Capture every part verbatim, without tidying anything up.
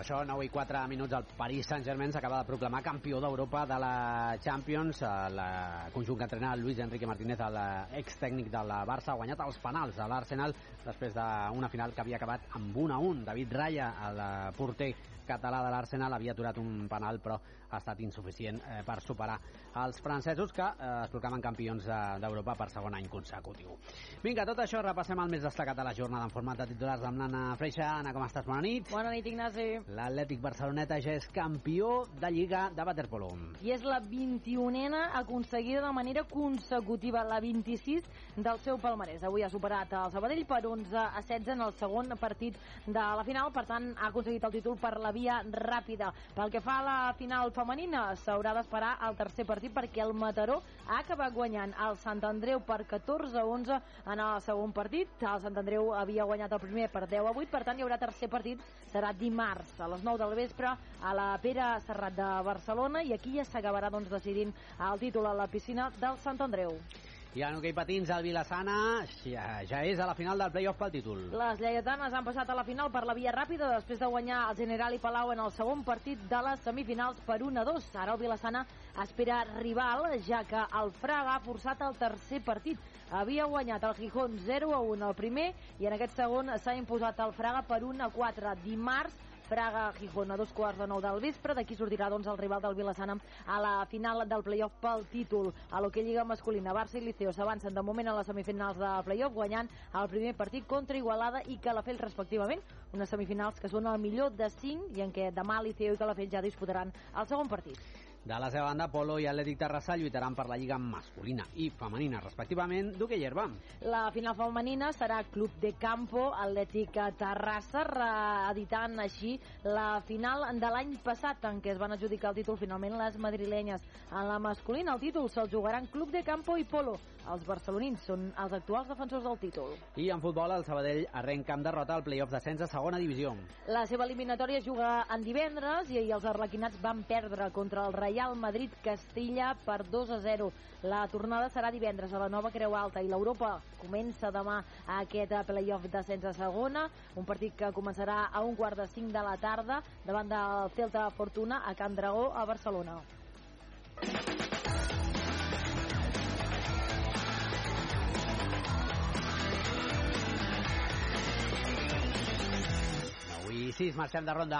això, nou i quatre minuts, el Paris Saint-Germain s'acaba de proclamar campió d'Europa de la Champions. El conjunt que entrena Luis Enrique Martínez, l'extècnic del Barça, ha guanyat els penals a l'Arsenal després d'una final que havia acabat amb un a un. David Raya, el porter català de l'Arsenal, havia aturat un penal, però ha estat insuficient eh, per superar els francesos, que eh, es proclamen campions d'Europa per segon any consecutiu. Vinga, tot això repassem el més destacat de la jornada en format de titulars amb l'Anna Freixa. Anna, com estàs? Bona nit. Bona nit, Ignasi. L'Atlètic Barceloneta ja és campió de Lliga de waterpolo. I és la vint-i-unena aconseguida de manera consecutiva, la vint-i-sis del seu palmarès. Avui ha superat el Sabadell per onze a setze en el segon partit de la final, per tant ha aconseguit el títol per la via ràpida. Pel que fa a la final femenina, s'haurà d'esperar al tercer partit perquè el Mataró ha acabat guanyant el Sant Andreu per catorze a onze en el segon partit. El Sant Andreu havia guanyat el primer per deu a vuit, per tant hi haurà tercer partit, serà dimarts a les nou del vespre a la Pere Serrat de Barcelona, i aquí ja s'acabarà doncs decidint el títol a la piscina del Sant Andreu. I en hoquei patins, el Vilassana ja, ja és a la final del play-off pel títol. Les lleidatanes han passat a la final per la via ràpida després de guanyar el Generali Palau en el segon partit de les semifinals per un a dos. Ara el Vilassana espera rival, ja que el Fraga ha forçat el tercer partit. Havia guanyat el Gijón zero a un al primer i en aquest segon s'ha imposat el Fraga per un a quatre. Dimarts, Fraga-Gijón a dos quarts de nou del vespre. D'aquí sortirà doncs el rival del Vilassana a la final del play-off pel títol. A l'hoquei lliga masculina, Barça i Liceo s'avancen de moment a les semifinals de play-off, guanyant el primer partit contra Igualada i Calafell respectivament, unes semifinals que són el millor de cinc i en què demà Liceo i Calafell ja disputaran el segon partit. De la seva banda, Polo i Atlètic Terrassa lluitaran per la lliga masculina i femenina, respectivament, d'hoquei herba. La final femenina serà Club de Campo Atlètic Terrassa, reeditant així la final de l'any passat, en què es van adjudicar el títol finalment les madrilenyes. En la masculina el títol se'l jugaran Club de Campo i Polo. Els barcelonins són els actuals defensors del títol. I en futbol, el Sabadell arrenca amb derrota al play-off d'ascens a segona divisió. La seva eliminatòria juga en divendres i ahir els arlequinats van perdre contra el Real Madrid Castilla per dos a zero. La tornada serà divendres a la Nova Creu Alta i l'Europa comença demà aquest play-off d'ascens a segona, un partit que començarà a un quart de cinc de la tarda davant del Celta Fortuna a Can Dragó a Barcelona. nou i sis, marxem de ronda.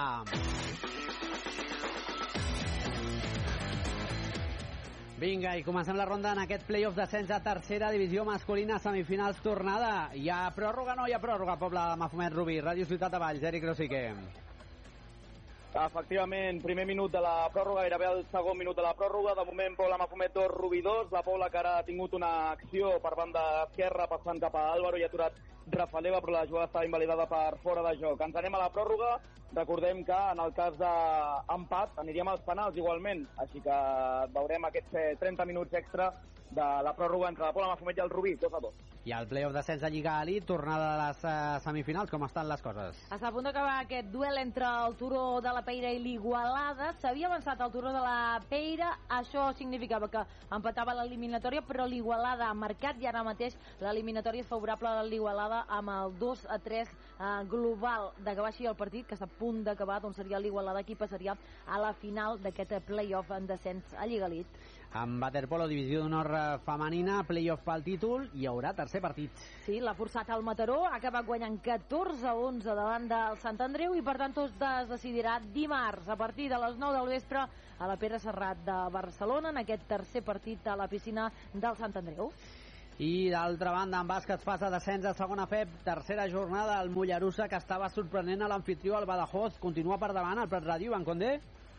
Vinga, i comencem la ronda en aquest play-off d'ascens a tercera divisió masculina, semifinals, tornada. Hi ha pròrroga o no hi ha pròrroga, Poble de Mafumet, Rubí, Ràdio Ciutat de Valls, Eric Rosique. Efectivament, primer minut de la pròrroga, gairebé el segon minut de la pròrroga. De moment, Pobla Mafumet dos, Rubí dos. La Pobla que ara ha tingut una acció per banda esquerra, passant cap a Álvaro i ha aturat Rafaleva, però la jugada estava invalidada per fora de joc. Ens anem a la pròrroga. Recordem que en el cas d'empat aniríem als penals igualment, així que veurem aquests trenta minuts extra de la pròrroga entre la Pobla Mafumet i el Rubí, dos a dos. I el play-off d'ascens de Lliga Elite, tornada de les uh, semifinals, com estan les coses? Està a punt d'acabar aquest duel entre el Turó de la Peira i l'Igualada. S'havia avançat el Turó de la Peira, això significava que empatava l'eliminatòria, però l'Igualada ha marcat i ara mateix l'eliminatòria és favorable a l'Igualada amb el dos a tres eh, global. D'acabar així el partit, que està a punt d'acabar, doncs seria l'Igualada qui passaria a la final d'aquest play-off en descens a Lliga Elite. Amb waterpolo, divisió d'honor femenina, play-off pel títol, hi haurà tercer partit. Sí, l'ha forçat el Mataró, ha acabat guanyant catorze a onze davant del Sant Andreu i per tant tot es decidirà dimarts a partir de les nou del vespre a la Pere Serrat de Barcelona en aquest tercer partit a la piscina del Sant Andreu. I d'altra banda, en bàsquet passa descens a segona F E P, tercera jornada, el Mollerussa, que estava sorprenent a l'anfitrió, el Badajoz, continua per davant, el Prat Ràdio, Ivan Condé?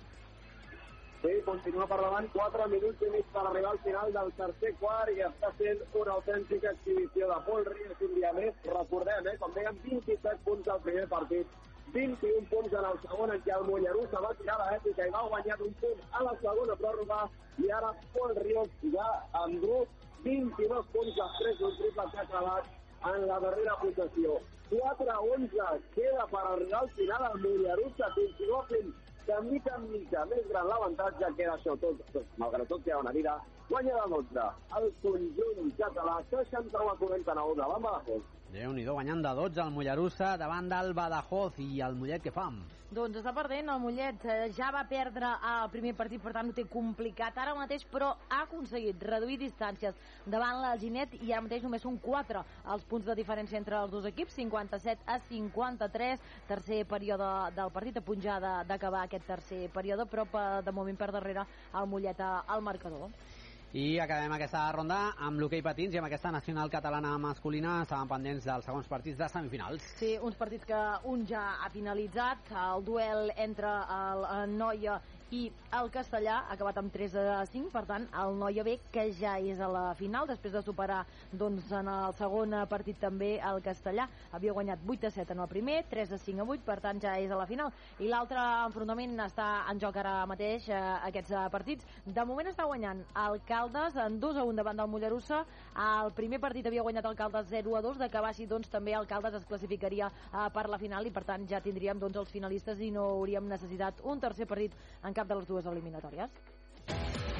Sí, continua per davant, quatre minuts i mig per arribar al final del tercer quart i està sent una autèntica exhibició de Pol Ríos un dia més. Recordem, eh, com deien, vint-i-set punts al primer partit, vint-i-un punts en el segon, en què el Mollerussa va tirar l'èpica i va guanyar un punt a la segona pròrroga, i ara Pol Ríos ja endú vint-i-dos punts després d'un triple que ha clavat en la darrera possessió. quatre a onze queda per arribar al final el Mollerussa, continua fent de mica en mica més gran l'avantatge, queda això tot, tot, malgrat tot queda una vida, guanya de dotze el conjunt català, seixanta-u a quaranta-nou davant Badajoz. Déu-n'hi-do, guanyant de dotze el Mollerussa davant del Badajoz. I el Mollet què fa? Doncs està perdent, el Mollet ja va perdre el primer partit, per tant ho té complicat ara mateix, però ha aconseguit reduir distàncies davant l'Alginet i ara mateix només són quatre els punts de diferència entre els dos equips, cinquanta-set a cinquanta-tres, tercer període del partit, a punt ja d'acabar aquest tercer període, però de moment per darrere el Mollet al marcador. I acabem aquesta ronda amb l'hoquei patins i amb aquesta nacional catalana masculina. Estaven pendents dels segons partits de semifinals. Sí, uns partits que un ja ha finalitzat. El duel entre el Noia i el Castellà ha acabat amb tres a cinc, per tant el Noia B, que ja és a la final després de superar doncs, en el segon partit també el Castellà, havia guanyat vuit a set en el primer, tres a cinc a vuit, per tant ja és a la final, i l'altre enfrontament està en joc ara mateix eh, aquests partits. De moment està guanyant el Caldes en dos a un davant del Mollerussa. El primer partit havia guanyat el Caldes zero a dos, d'acabar així doncs també el Caldes es classificaria eh, per la final i per tant ja tindríem doncs, els finalistes i no hauríem necessitat un tercer partit en cap de les dues eliminatòries.